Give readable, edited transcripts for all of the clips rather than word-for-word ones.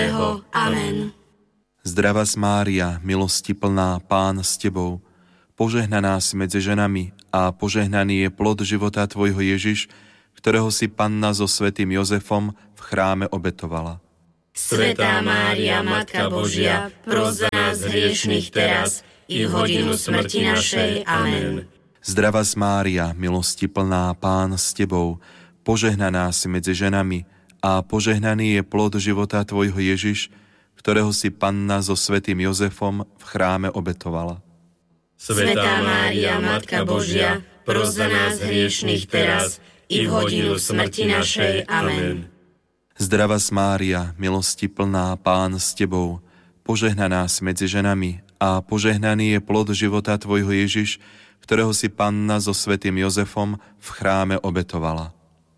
svätého. Amen. Zdravás Mária, milosti plná, Pán s Tebou, požehnaná si medzi ženami a požehnaný je plod života Tvojho Ježiš, ktorého si Panna so svätým Jozefom v chráme obetovala. Svätá Mária, Matka Božia, pros za nás hriešnych teraz i v hodinu smrti našej. Amen. Zdravás Mária, milosti plná, Pán s Tebou, požehnaná si medzi ženami a požehnaný je plod života Tvojho Ježiš, ktorého si Panna so svätým Jozefom v chráme obetovala. Svätá Mária, Matka Božia, pros za nás hriešnych teraz i v hodinu smrti našej. Amen. Zdravás Mária, milosti plná, Pán s Tebou, požehnaná si medzi ženami a požehnaný je plod života Tvojho Ježiš, ktorého si Panna so svätým Jozefom v chráme obetovala.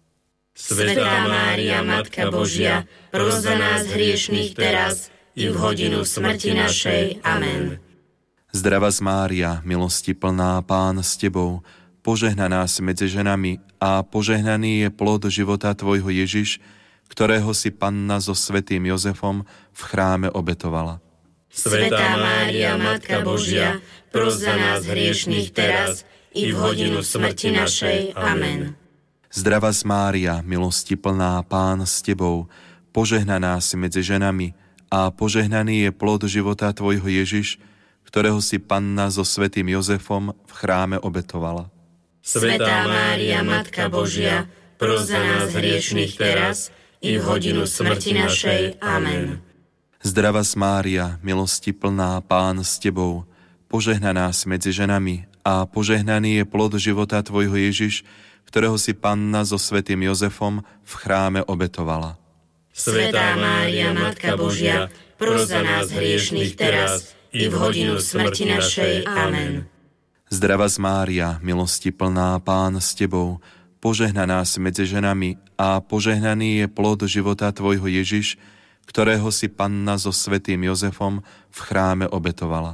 Svätá Mária, Matka Božia, pros za nás hriešnych teraz i v hodinu smrti našej. Amen. Zdravás Mária, milosti plná, Pán s Tebou, požehnaná si medzi ženami a požehnaný je plod života Tvojho Ježiš, ktorého si Panna so svätým Jozefom v chráme obetovala. Svätá Mária, Matka Božia, pros za nás hriešnych teraz i v hodinu smrti našej. Amen. Zdravás Mária, milosti plná, Pán s Tebou, požehnaná si medzi ženami a požehnaný je plod života Tvojho Ježiš, ktorého si Panna so svätým Jozefom v chráme obetovala. Svätá Mária, Matka Božia, pros za nás hriešnych teraz i v hodinu smrti našej. Amen. Zdravás Mária, milosti plná, Pán s Tebou, požehnaná si medzi ženami a požehnaný je plod života Tvojho Ježiš, ktorého si Panna so svätým Jozefom v chráme obetovala. Svätá Mária, Matka Božia, pros za nás hriešnych teraz i v hodinu smrti našej. Amen. Zdravás Mária, milosti plná, Pán s Tebou, požehnaná si medzi ženami a požehnaný je plod života Tvojho Ježiš, ktorého si Panna so svätým Jozefom v chráme obetovala.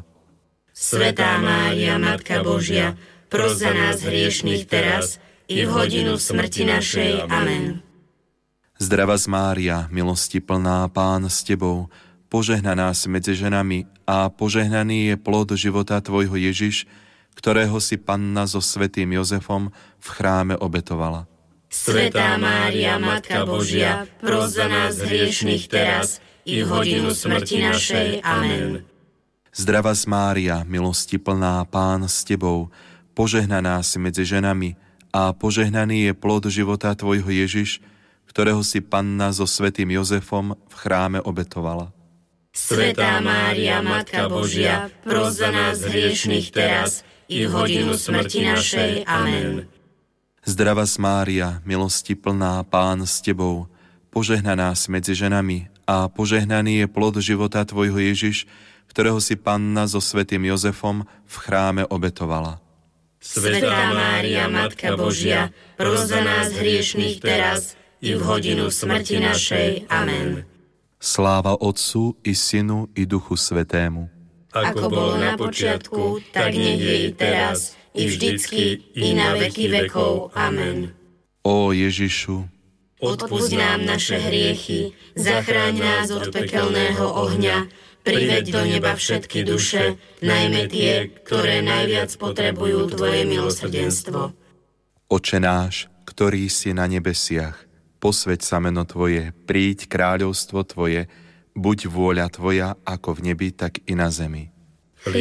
Svätá Mária, Matka Božia, pros za nás hriešnych teraz i v hodinu smrti našej. Amen. Zdravás Mária, milosti plná, Pán s Tebou, požehnaná si medzi ženami a požehnaný je plod života Tvojho Ježiš, ktorého si Panna so svätým Jozefom v chráme obetovala. Svätá Mária, Matka Božia, pros za nás hriešnych teraz i v hodinu smrti našej. Amen. Zdravás Mária, milosti plná, Pán s Tebou, požehnaná si medzi ženami a požehnaný je plod života Tvojho Ježiš, ktorého si Panna so svätým Jozefom v chráme obetovala. Svätá Mária, Matka Božia, pros za nás hriešnych teraz i v hodinu smrti našej. Amen. Zdravás Mária, milosti plná, Pán s Tebou, požehnaná si medzi ženami a požehnaný je plod života Tvojho Ježiš, ktorého si Panna so svätým Jozefom v chráme obetovala. Svätá Mária, Matka Božia, pros za nás hriešnych teraz i v hodinu smrti našej. Amen. Sláva Otcu i Synu i Duchu Svätému. Ako bolo na počiatku, tak nech je i teraz, i vždycky, i na veky vekov. Amen. Ó Ježišu, odpusť nám naše hriechy, zachráň nás od pekelného ohňa, priveď do neba všetky duše, najmä tie, ktoré najviac potrebujú Tvoje milosrdenstvo. Oče náš, ktorý si na nebesiach, posväť sa meno Tvoje, príď kráľovstvo Tvoje, buď vôľa Tvoja ako v nebi, tak i na zemi.